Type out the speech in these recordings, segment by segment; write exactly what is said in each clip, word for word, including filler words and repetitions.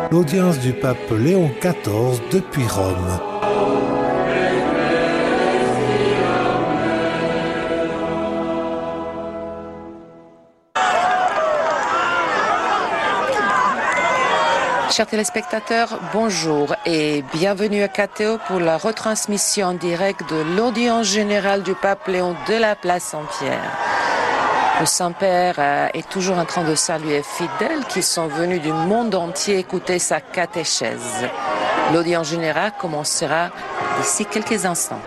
l'audience du pape Léon quatorze depuis Rome. Chers téléspectateurs, bonjour et bienvenue à Catéo pour la retransmission en direct de l'audience générale du pape Léon de la place Saint-Pierre. Le Saint-Père est toujours en train de saluer fidèles qui sont venus du monde entier écouter sa catéchèse. L'audience générale commencera d'ici quelques instants.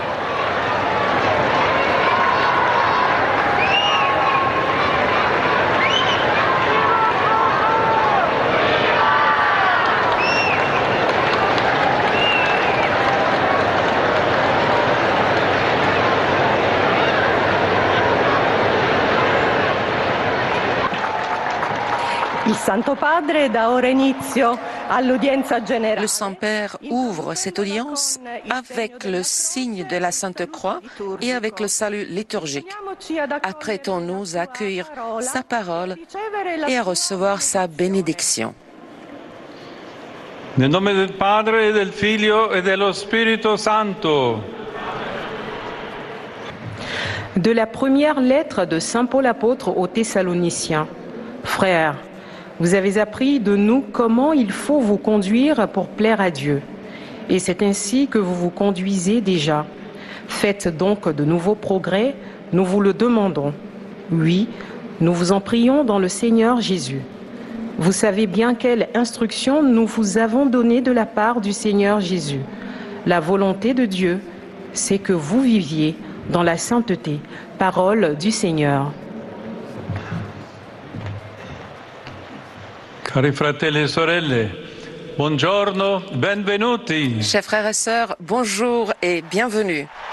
Le Saint-Père ouvre cette audience avec le signe de la Sainte Croix et avec le salut liturgique. Apprêtons-nous à accueillir sa parole et à recevoir sa bénédiction. Nel nome del Padre, e del Figlio e dello Spirito Santo. De la première lettre de Saint Paul apôtre aux Thessaloniciens. Frères, vous avez appris de nous comment il faut vous conduire pour plaire à Dieu. Et c'est ainsi que vous vous conduisez déjà. Faites donc de nouveaux progrès, nous vous le demandons. Oui, nous vous en prions dans le Seigneur Jésus. Vous savez bien quelle instruction nous vous avons donnée de la part du Seigneur Jésus. La volonté de Dieu, c'est que vous viviez dans la sainteté. Parole du Seigneur. Cari fratelli e sorelle, buongiorno, benvenuti. Chers frères et sœurs, bonjour et bienvenue.